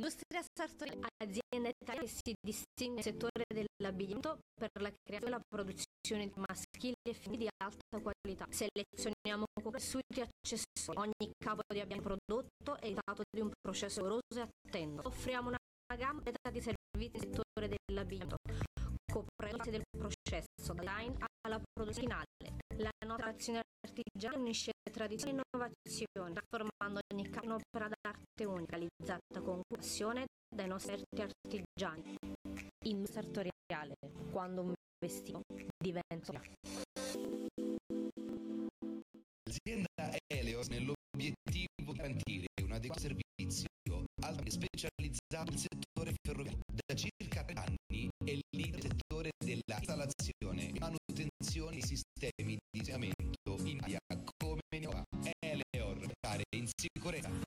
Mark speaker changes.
Speaker 1: L'industria sartoriale, azienda italiana che si distingue nel settore dell'abbigliamento per la creazione e la produzione di maschili e femminili di alta qualità. Selezioniamo tessuti e accessori. Ogni capo di abbiamo prodotto è dotato di un processo rigoroso e attento. Offriamo una gamma di servizi nel settore dell'abbigliamento, coprendo del processo, dal design alla produzione finale. La nostra azione artigiana unisce tradizione e innovazione, trasformando ogni capo in opera d'arte unica, realizzata con passione dai nostri artigiani. Industria sartoriale, quando un vestito diventa.
Speaker 2: L'azienda Helios nell'obiettivo di garantire un adeguato servizio altamente specializzato nel settore ferroviario. Da circa 3 anni è leader nel settore della installazione e manutenzione di sistemi di isolamento in Italia come Helios, in sicurezza.